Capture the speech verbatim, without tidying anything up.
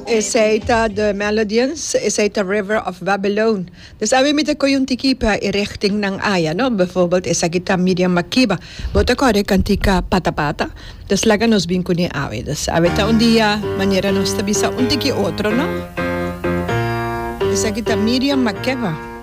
is het de Melodians, is het de River of Babylon. Dus abi met ko yung tikipa in richting ng aya, no? Bijvoorbeeld is kita Miriam Makeba. Bota ko re kantika patapata. Dus laga nos bin ko ni awi. Dus abi ta un dia manera nos tabisa un tiki otro, no? Is kita Miriam Makeba.